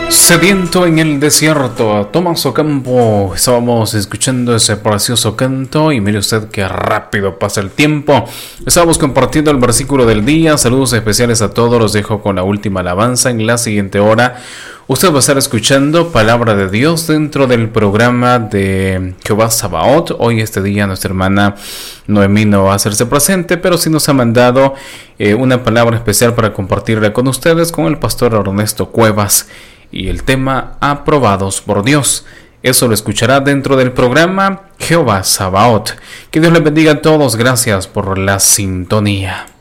Sediento en el desierto, Tomás Ocampo. Estábamos escuchando ese precioso canto y mire usted qué rápido pasa el tiempo. Estábamos compartiendo el versículo del día. Saludos especiales a todos. Los dejo con la última alabanza. En la siguiente hora usted va a estar escuchando Palabra de Dios dentro del programa de Jehová Sabaoth. Hoy este día nuestra hermana Noemí no va a hacerse presente, pero sí nos ha mandado una palabra especial para compartirla con ustedes, con el pastor Ernesto Cuevas. Y el tema aprobados por Dios. Eso lo escuchará dentro del programa Jehová Sabaoth. Que Dios les bendiga a todos. Gracias por la sintonía.